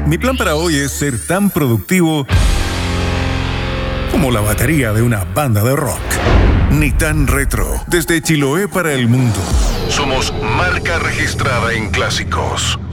Mi plan para hoy es ser tan productivo como la batería de una banda de rock. Ni tan retro, desde Chiloé para el mundo. Somos marca registrada en clásicos.